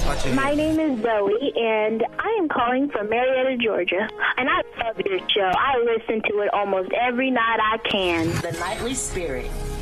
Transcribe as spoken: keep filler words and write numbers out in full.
My name is Zoe, and I am calling from Marietta, Georgia. And I love your show. I listen to it almost every night I can. The Nightly Spirit